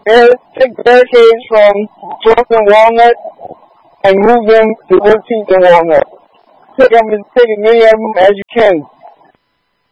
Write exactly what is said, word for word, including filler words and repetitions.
take barricades from twelfth and Walnut and move them to thirteenth and Walnut. Take them, take as many of them as you can.